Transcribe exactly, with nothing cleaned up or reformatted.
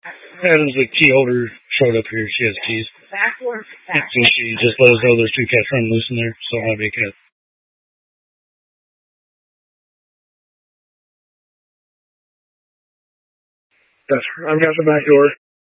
And the key holder showed up here. She has keys. Backward, back. So she just let us know there's two cats running loose in there, so I'll have a cat. Yes, I've got the back door.